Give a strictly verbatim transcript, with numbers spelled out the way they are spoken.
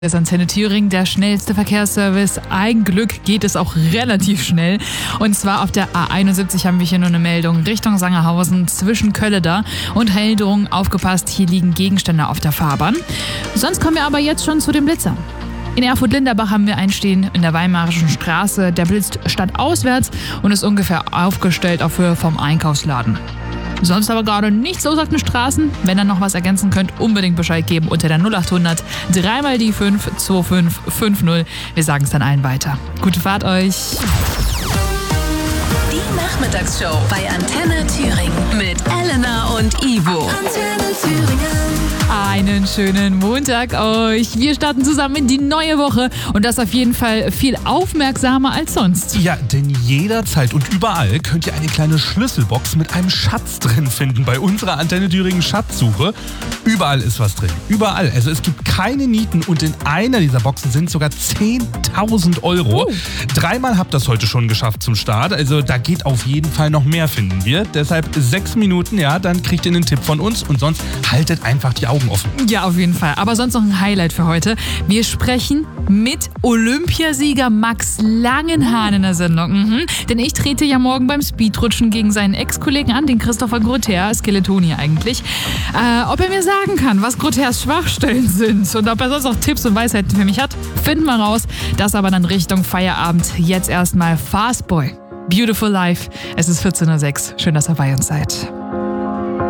Das Antenne Thüringen, der schnellste Verkehrsservice. Ein Glück geht es auch relativ schnell. Und zwar auf der A einundsiebzig haben wir hier nur eine Meldung Richtung Sangerhausen zwischen Kölleda und Heldrung. Aufgepasst, hier liegen Gegenstände auf der Fahrbahn. Sonst kommen wir aber jetzt schon zu den Blitzern. In Erfurt-Linderbach haben wir einen stehen in der Weimarischen Straße. Der blitzt stadtauswärts und ist ungefähr aufgestellt auf Höhe vom Einkaufsladen. Sonst aber gerade nichts los auf den Straßen. Wenn ihr noch was ergänzen könnt, unbedingt Bescheid geben unter der null acht hundert dreimal die fünf zwei fünf fünf null. Wir sagen es dann allen weiter. Gute Fahrt euch. Die Nachmittagsshow bei Antenne Thüringen mit Elena und Ivo. Antenne Thüringen. Einen schönen Montag euch. Wir starten zusammen in die neue Woche und das auf jeden Fall viel aufmerksamer als sonst. Ja, denn jederzeit und überall könnt ihr eine kleine Schlüsselbox mit einem Schatz drin finden bei unserer Antenne Thüringen Schatzsuche. Überall ist was drin. Überall. Also es gibt keine Nieten und in einer dieser Boxen sind sogar zehntausend Euro. Uh. Dreimal habt ihr das heute schon geschafft zum Start. Also da geht auf jeden Fall noch mehr, finden wir. Deshalb sechs Minuten, ja, dann kriegt ihr einen Tipp von uns und sonst haltet einfach die Augen offen. Ja, auf jeden Fall. Aber sonst noch ein Highlight für heute. Wir sprechen mit Olympiasieger Max Langenhahn in der Sendung. Mhm. Denn ich trete ja morgen beim Speedrutschen gegen seinen Ex-Kollegen an, den Christopher Grother, Skeletoni eigentlich. Äh, ob er mir sagen kann, was Grothers Schwachstellen sind und ob er sonst noch Tipps und Weisheiten für mich hat, finden wir raus. Das aber dann Richtung Feierabend. Jetzt erstmal Fastboy. Beautiful Life. Es ist vierzehn Uhr sechs. Schön, dass ihr bei uns seid.